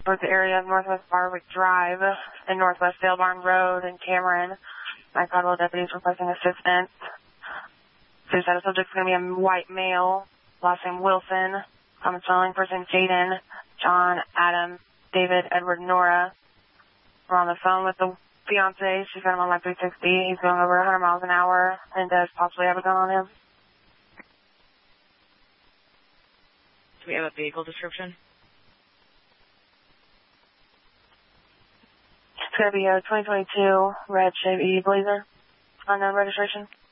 towards the area of Northwest Barwick Drive and Northwest Dale Barn Road in Cameron. My Caldwell deputies requesting assistance. Suicidal subject is going to be a white male, last name Wilson. Common spelling, first name Jaden, John, Adam, David, Edward, Nora. We're on the phone with the fiance. She's got him on my 360. He's going over 100 miles an hour and does possibly have a gun on him. Do we have a vehicle description? It's going to be a 2022 red Chevy Blazer, unknown registration.